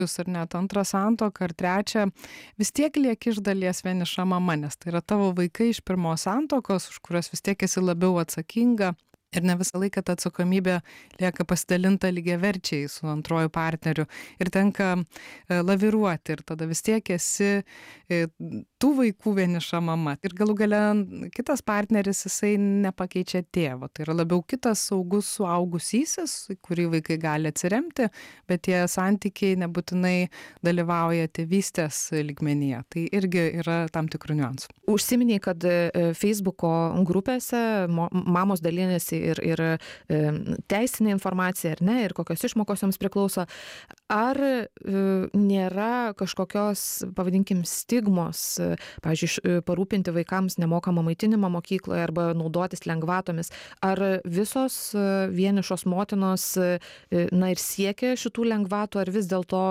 ar net antrą santuoką ar trečią, vis tiek lieki iš dalies vieniša mama, nes tai yra tavo vaikai iš pirmos santuokos, už kuriuos vis tiek esi labiau atsakinga. Ir ne visą laiką ta atsakomybė lieka pasidalinta lygiaverčiai su antruoju partneriu ir tenka laviruoti ir tada vis tiek esi tų vaikų vieniša mama. Ir galų gale kitas partneris, jisai nepakeičia tėvo. Tai yra labiau kitas saugus suaugusysis, kurį vaikai gali atsiremti, bet tie santykiai nebūtinai dalyvauja tėvystės lygmenyje. Tai irgi yra tam tikrų niuansų. Užsiminiai, kad Facebooko grupėse mamos dalinasi ir teisinė informacija, ar ne, ir kokios išmokos joms priklauso. Ar nėra kažkokios, pavadinkim, stigmos, pavyzdžiui, parūpinti vaikams nemokamą maitinimą mokykloje arba naudotis lengvatomis? Ar visos vienišos motinos, na, ir siekia šitų lengvatų, ar vis dėlto,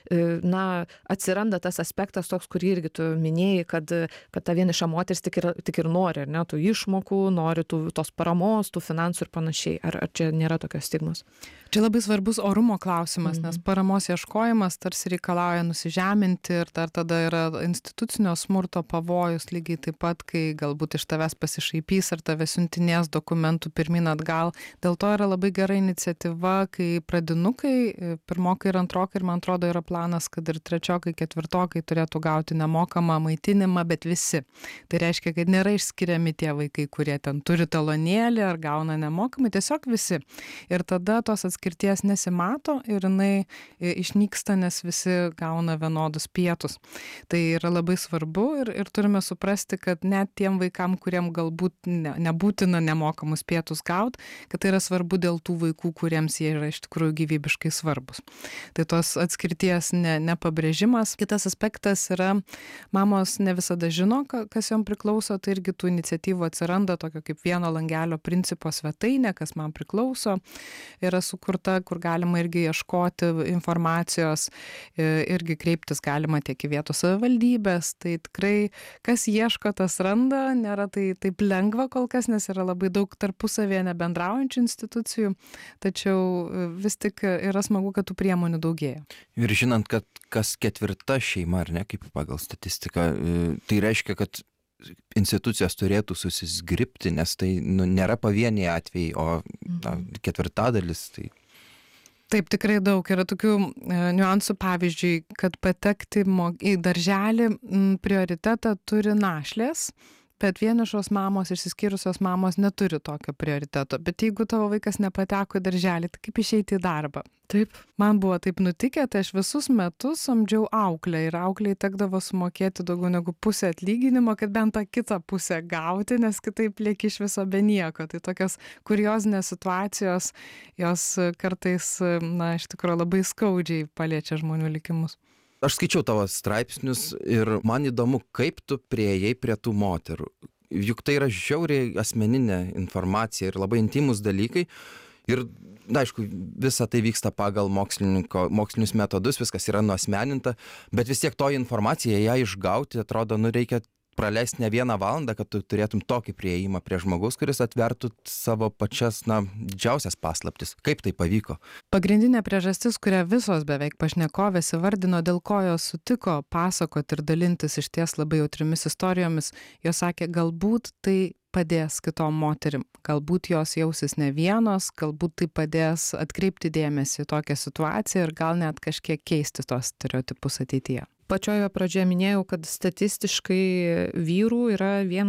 na, atsiranda tas aspektas toks, kurį irgi tu minėjai, kad ta vieniša moteris tik ir nori, ar ne, tų išmokų, nori tos paramos, tų finansų ir panašiai. Ar čia nėra tokios stigmos? Čia labai svarbus orumo klausimas, nes paramos ieškojimas tarsi reikalauja nusižeminti ir dar tada yra institucinio smurto pavojus, lygiai taip pat, kai galbūt iš tavęs pasišaipys ar tave siuntinės dokumentų pirmin atgal. Dėl to yra labai gera iniciatyva, kai pradinukai, pirmokai ir antrokai, ir man atrodo yra planas, kad ir trečiokai, ketvirtokai turėtų gauti nemokamą maitinimą, bet visi. Tai reiškia, kad nėra išskiriami tie vaikai, kurie ten turi talonėlį ar gauna nemokamai, tiesiog visi. Ir tada tos atskirties nesimato ir jinai išnyksta, nes visi gauna vienodus pietus. Tai yra labai svarbu ir turime suprasti, kad net tiem vaikam, kuriem galbūt nebūtina nemokamus pietus gauti, kad tai yra svarbu dėl tų vaikų, kuriems jie yra iš tikrųjų gyvybiškai svarbus. Tai tos atskirties nepabrėžimas. Kitas aspektas yra, mamos ne visada žino, kas jom priklauso, tai irgi tų iniciatyvų atsiranda, tokio kaip vieno langelio principo svetainė, kas man priklauso, yra sukurta, kur galima irgi ieškoti informacijos, irgi kreiptis galima tiek į vietos savivaldybės, tai tikrai kas ieško, tas randa, nėra tai taip lengva kol kas, nes yra labai daug tarpusavėje nebendraujančių institucijų, tačiau vis tik yra smagu, kad tų priemonių daugėja. Ir žinant, kad kas ketvirta šeima, ar ne, kaip pagal statistiką, tai reiškia, kad institucijos turėtų susizgribti, nes tai nėra pavieniai atvejai, o ketvirtadalis. Tai... Taip, tikrai daug. Yra tokių niuansų, pavyzdžiui, kad patekti į darželį prioritetą turi našlės, bet vienišos mamos, išsiskyrusios mamos neturi tokio prioriteto. Bet jeigu tavo vaikas nepateko į darželį, tai kaip išeiti į darbą? Taip, man buvo taip nutikę, tai aš visus metus samdžiau auklę ir auklei tekdavo sumokėti daugiau negu pusę atlyginimo, kad bent tą kitą pusę gauti, nes kitaip lieki iš viso be nieko. Tai tokios kuriozinės situacijos, jos kartais, na, iš tikrųjų labai skaudžiai paliečia žmonių likimus. Aš skaičiau tavo straipsnius ir man įdomu, kaip tu priėjai prie tų moterų. Juk tai yra žiauriai asmeninė informacija ir labai intimus dalykai. Ir, na, aišku, visa tai vyksta pagal mokslinius metodus, viskas yra nuasmeninta, bet vis tiek to informaciją, ją išgauti, atrodo, reikia praleisti ne vieną valandą, kad tu turėtum tokį prieėjimą prie žmogaus, kuris atvertų savo pačias, didžiausias paslaptis. Kaip tai pavyko? Pagrindinė priežastis, kurią visos beveik pašnekovės įvardino, dėl ko jos sutiko pasakoti ir dalintis išties labai jautrimis istorijomis, jos sakė, galbūt tai padės kitom moterim, galbūt jos jausis ne vienos, galbūt tai padės atkreipti dėmesį į tokią situaciją ir gal net kažkiek keisti tos stereotipus ateityje. Pačioje pradžioje minėjau, kad statistiškai vyrų yra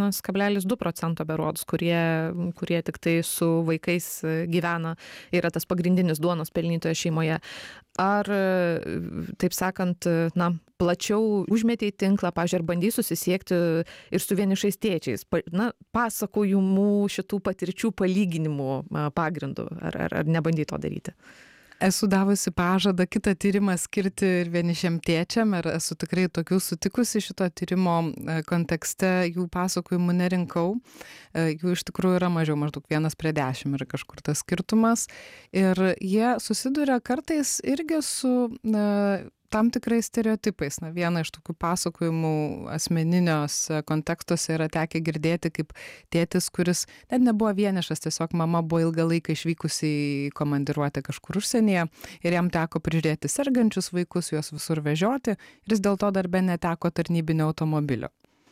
1,2% berods, kurie tik tai su vaikais gyvena, yra tas pagrindinis duonos pelnytojas šeimoje. Ar, taip sakant, plačiau užmetei tinklą, pavyzdžiui, ar bandai susisiekti ir su vienišais tėčiais, pasakojimų šitų patirčių palyginimų pagrindų, ar nebandai to daryti? Esu davusi pažadą kitą tyrimą skirti ir vienišiem tėčiam ir esu tikrai tokių sutikusi šito tyrimo kontekste, jų pasakojimų nerinkau, jų iš tikrųjų yra mažiau, maždaug 1:10 yra kažkur tas skirtumas ir jie susiduria kartais irgi su tam tikrais stereotipais. Na, vieną iš tokių pasakojimų asmeniniuose kontekstuose yra tekę girdėti, kaip tėtis, kuris net nebuvo vienišas, tiesiog mama buvo ilgą laiką išvykusi į komandiruotę kažkur užsienyje ir jam teko prižiūrėti sergančius vaikus, juos visur vežioti ir jis dėl to darbe neteko tarnybinio automobilio.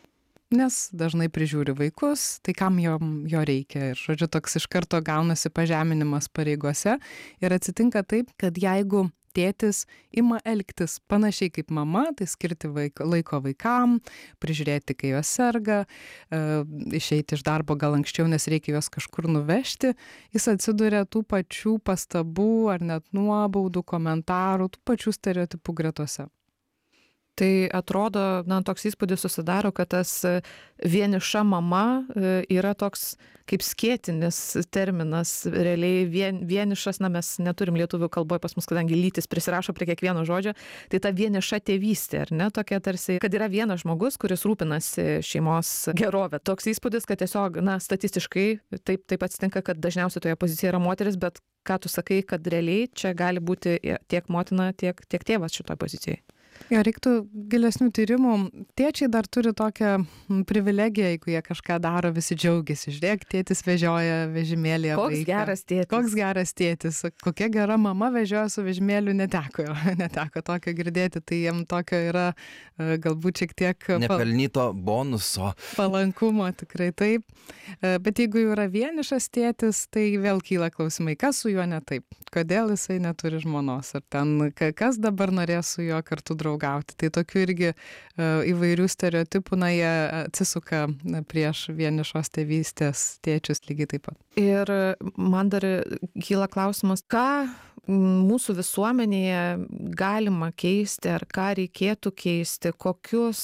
Nes dažnai prižiūri vaikus, tai kam jo reikia. Ir, žodžiu, toks iš karto gaunasi pažeminimas pareigose. Ir atsitinka taip, kad jeigu tėtis ima elgtis panašiai kaip mama, tai skirti laiko vaikam, prižiūrėti, kai jos serga, išeiti iš darbo gal anksčiau, nes reikia juos kažkur nuvežti, jis atsiduria tų pačių pastabų ar net nuobaudų, komentarų, tų pačių stereotipų gretose. Tai atrodo, toks įspūdis susidaro, kad tas vieniša mama yra toks kaip skėtinis terminas. Realiai vienišas, mes neturim lietuvių kalboje pas mus, kadangi lytis prisirašo prie kiekvieno žodžio, tai ta vieniša tėvystė, ar ne, tokia tarsi, kad yra vienas žmogus, kuris rūpinasi šeimos gerovę. Toks įspūdis, kad tiesiog, statistiškai taip atsitinka, kad dažniausiai toje pozicijoje yra moteris, bet ką tu sakai, kad realiai čia gali būti tiek motina, tiek tėvas šitoje pozicijoje. Jo, reiktų gilesnių tyrimų. Tėčiai dar turi tokią privilegiją, jeigu jie kažką daro, visi džiaugiasi. Žiūrėk, tėtis vežioja vežimėlį. Koks geras tėtis. Koks geras tėtis. Kokia gera mama vežioja su vežimėliu, neteko tokio girdėti. Tai jiem tokio yra galbūt šiek tiek nepelnyto bonuso. Palankumo, tikrai taip. Bet jeigu jau yra vienišas tėtis, tai vėl kyla klausimai, kas su juo ne taip. Kodėl jisai neturi žmonos. Ar ten kas dabar norės su juo kartu draugauti. Tai tokių irgi įvairių stereotipų, jie atsisuka prieš vienišos tėvystės tėčius lygiai taip pat. Ir man dar kyla klausimas, ką mūsų visuomenėje galima keisti, ar ką reikėtų keisti, kokius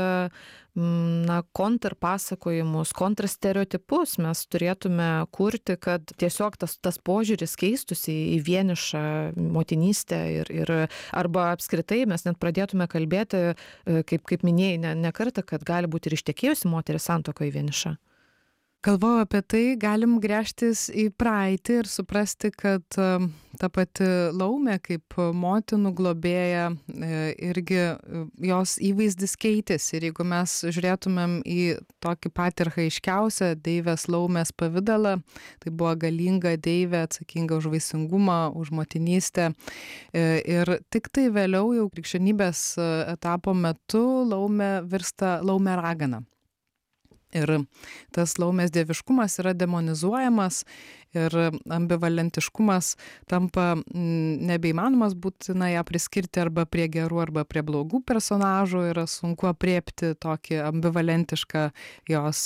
kontrpasakojimus, kontrastereotipus mes turėtume kurti, kad tiesiog tas požiūris keistųsi į vienišą motinystę ir arba apskritai mes net pradėtume kalbėti, kaip minėjai, ne kartą, kad gali būti ir ištekėjusi moteris santuokoje vieniša. Galvoju apie tai, galim gręžtis į praeitį ir suprasti, kad ta pati Laumė kaip motinų globėja irgi jos įvaizdis keitėsi. Ir jeigu mes žiūrėtumėm į tokį patį archaiškiausią deivės Laumės pavidalą, tai buvo galinga deivė atsakinga už vaisingumą, už motinystę. Ir tik tai vėliau jau krikščionybės etapo metu Laumė virsta Laumė ragana. Ir tas Laumės dieviškumas yra demonizuojamas ir ambivalentiškumas tampa nebeįmanomas, būtina ją priskirti arba prie gerų, arba prie blogų personažų, yra sunku apriepti tokį ambivalentišką jos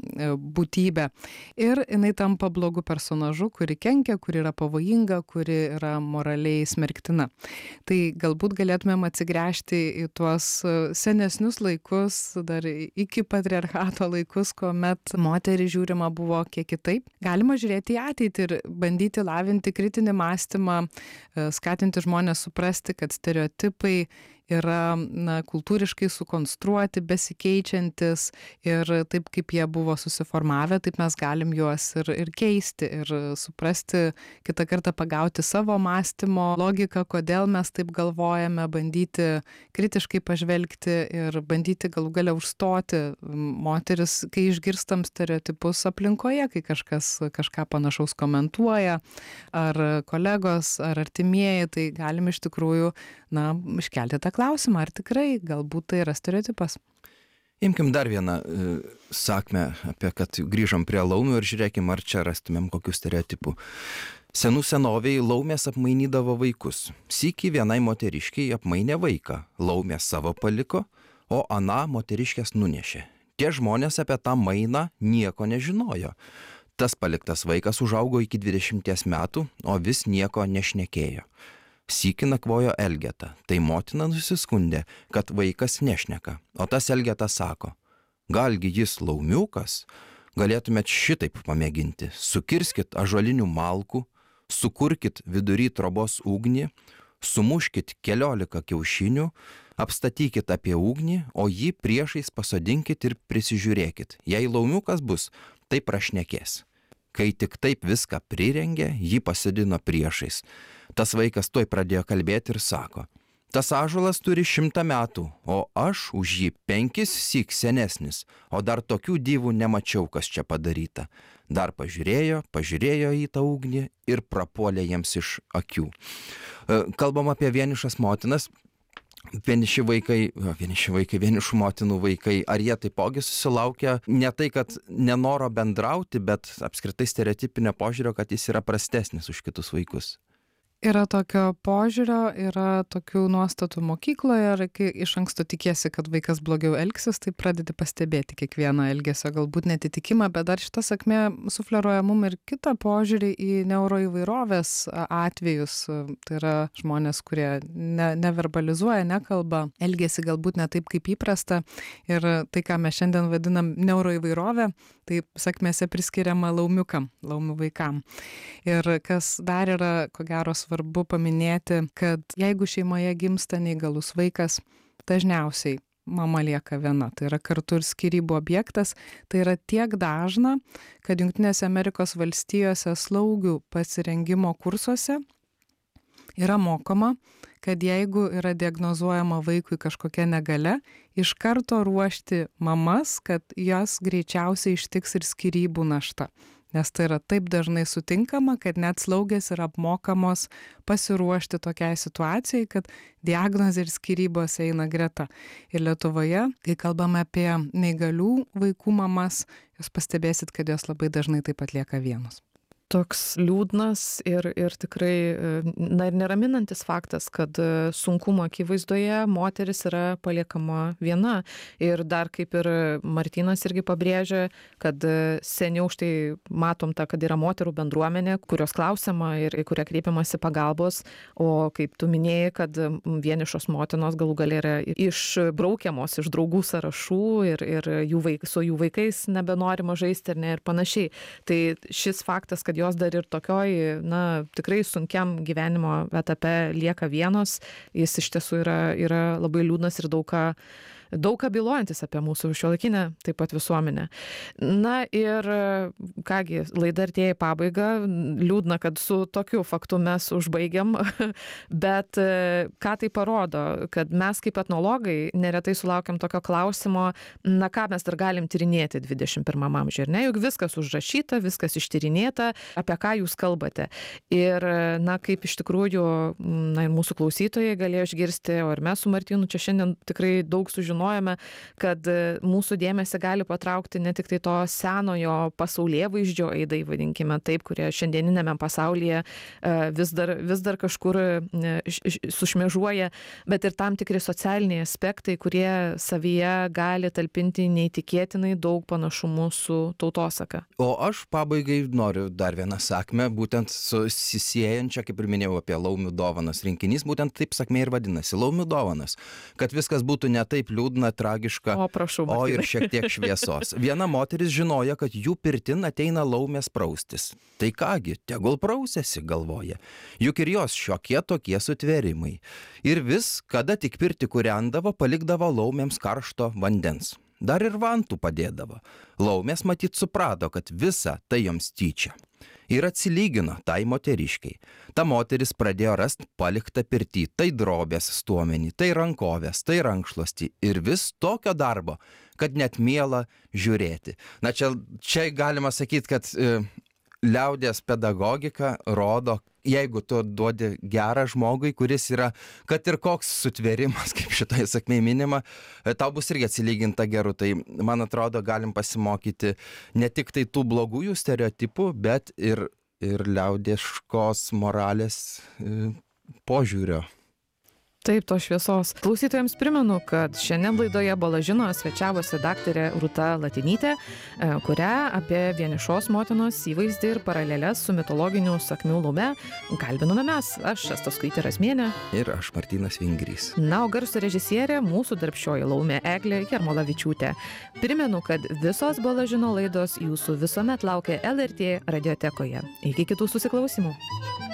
būtybę. Ir jinai tampa blogų personažų, kuri kenkia, kuri yra pavojinga, kuri yra moraliai smerktina. Tai galbūt galėtumėm atsigręžti į tuos senesnius laikus, dar iki patriarchato laikus, kuomet moterį žiūrima buvo kiek kitaip. Galima žiūrėti į ateitį ir bandyti lavinti kritinį mąstymą, skatinti žmonės suprasti, kad stereotipai yra kultūriškai sukonstruoti, besikeičiantis ir taip kaip jie buvo susiformavę, taip mes galim juos ir keisti ir suprasti, kitą kartą pagauti savo mąstymo logiką, kodėl mes taip galvojame, bandyti kritiškai pažvelgti ir bandyti galų gale užstoti moteris, kai išgirstam stereotipus aplinkoje, kai kažkas kažką panašaus komentuoja, ar kolegos, ar artimieji, tai galim iš tikrųjų iškelti tą klausimą, ar tikrai galbūt tai yra stereotipas. Imkim dar vieną sakmę apie, kad grįžom prie laumių ir žiūrėkim, ar čia rastumėm kokių stereotipų. Senų senoviai laumės apmainydavo vaikus. Sykį vienai moteriškiai apmainė vaiką. Laumės savo paliko, o ana moteriškės nunešė. Tie žmonės apie tą mainą nieko nežinojo. Tas paliktas vaikas užaugo iki 20 metų, o vis nieko nešnekėjo. Sykį nakvojo Elgeta, tai motina nusiskundė, kad vaikas nešneka, o tas Elgeta sako, galgi jis laumiukas, galėtumėt šitaip pamėginti, sukirskit ąžuolinių malkų, sukurkit vidury trobos ugnį, sumuškit 14 kiaušinių, apstatykit apie ugnį, o jį priešais pasodinkit ir prisižiūrėkit, jei laumiukas bus, tai prašnekės. Kai tik taip viską prirengė, jį pasodino priešais. Tas vaikas tuoj pradėjo kalbėti ir sako, Tas ąžuolas turi 100 metų, o aš už jį 5 senesnis, o dar tokių dyvų nemačiau, kas čia padaryta. Dar pažiūrėjo į tą ugnį ir prapuolė jiems iš akių. Kalbam apie vienišas motinas. Vieniši vaikai, vienišų motinų vaikai, ar jie taipogi susilaukia ne tai, kad nenoro bendrauti, bet apskritai stereotipinio požiūrio, kad jis yra prastesnis už kitus vaikus? Yra tokio požiūrio, yra tokių nuostatų mokykloje, ir kai iš anksto tikiesi, kad vaikas blogiau elgsis, tai pradedi pastebėti kiekvieną elgesio galbūt netitikimą, bet dar šita sakmė sufleruoja mum ir kitą požiūrį į neuroįvairovės atvejus. Tai yra žmonės, kurie neverbalizuoja, nekalba, elgiasi galbūt ne taip, kaip įprasta. Ir tai, ką mes šiandien vadinam neuroįvairovę, tai sakmėse priskiriama laumių vaikam. Ir kas dar yra, ko gero, svarbu paminėti, kad jeigu šeimoje gimsta neįgalus vaikas, dažniausiai mama lieka viena. Tai yra kartu ir skyrybų objektas. Tai yra tiek dažna, kad Jungtinėse Amerikos valstijose slaugių pasirengimo kursuose yra mokoma, kad jeigu yra diagnozuojama vaikui kažkokia negalia, iš karto ruošti mamas, kad jas greičiausiai ištiks ir skyrybų našta. Nes tai yra taip dažnai sutinkama, kad net slaugės yra apmokamos pasiruošti tokiai situacijai, kad diagnozė ir skyrybos eina greta. Ir Lietuvoje, kai kalbame apie neįgalių vaikų mamas, jūs pastebėsit, kad jos labai dažnai taip pat lieka vienos. Toks liūdnas ir tikrai, ir neraminantis faktas, kad sunkumo akivaizdoje moteris yra paliekama viena. Ir dar kaip ir Martynas irgi pabrėžia, kad seniau štai matom tą, kad yra moterų bendruomenė, kurios klausiama ir į kurią kreipiamasi pagalbos, o kaip tu minėjai, kad vienišos motinos galų gale yra išbraukiamos iš draugų sąrašų ir su jų vaikais nebenorima žaisti ir panašiai. Tai šis faktas, kad jos dar ir tokioj, tikrai sunkiam gyvenimo etape lieka vienos, jis iš tiesų yra labai liūdnas ir daug ką bylojantis apie mūsų šiuolaikinę taip pat visuomenę. Na ir kągi, laida artėja į pabaigą, liūdna, kad su tokiu faktu mes užbaigiam, bet ką tai parodo, kad mes kaip etnologai neretai sulaukiam tokio klausimo, ką mes dar galim tyrinėti 21 amžiuje, ar ne? Juk viskas užrašyta, viskas ištyrinėta, apie ką jūs kalbate. Ir kaip iš tikrųjų, ir mūsų klausytojai galėjo išgirsti, o ir mes su Martynu čia šiandien tikrai daug sužinojome, kad mūsų dėmesį gali patraukti ne tik tai to senojo pasaulėvaizdžio aidai, vadinkime taip, kurie šiandieninėme pasaulyje vis dar kažkur sušmėžuoja, bet ir tam tikri socialiniai aspektai, kurie savyje gali talpinti neįtikėtinai daug panašumų su tautosaka. O aš pabaigai noriu dar vieną sakmę, būtent susisiejančią, kaip ir minėjau, apie laumių dovanas rinkinys, būtent taip sakmė ir vadinasi, laumių dovanas, kad viskas būtų ne taip liūdna, tragiška, o ir šiek tiek šviesos. Viena moteris žinojo, kad jų pirtin ateina laumės praustis. Tai kągi, tegul prausėsi, galvoja. Juk ir jos šiokie tokie sutvėrimai. Ir vis, kada tik pirtį kūrendavo, palikdavo laumėms karšto vandens. Dar ir vantų padėdavo. Laumės matyt suprato, kad visa tai joms tyčia. Ir atsilygino tai moteriškiai. Ta moteris pradėjo rasti paliktą pirtį, tai drobės stuomenį, tai rankovės, tai rankšluostį ir vis tokio darbo, kad net miela žiūrėti. Na čia galima sakyti, kad liaudies pedagogika rodo, jeigu tu duodi gerą žmogui, kuris yra, kad ir koks sutvėrimas, kaip šitoje sakmėje minima, tau bus irgi atsilyginta geru. Tai, man atrodo, galim pasimokyti ne tik tai tų blogųjų stereotipų, bet ir liaudiškos moralės požiūrio. Taip, tos šviesos. Klausytojams primenu, kad šiandien laidoje Balažino svečiavosi daktarė Rūta Latinytė, kurią apie vienišos motinos įvaizdį ir paralelės su mitologiniu sakmių laume kalbinome mes. Aš Asta Skuitė Razmienė. Ir aš Martynas Vingrys. Na, o garso režisierė mūsų darbščioji laumė Eglė Jarmolavičiūtė. Primenu, kad visos Balažino laidos jūsų visuomet laukia LRT radiotekoje. Iki kitų susiklausimų.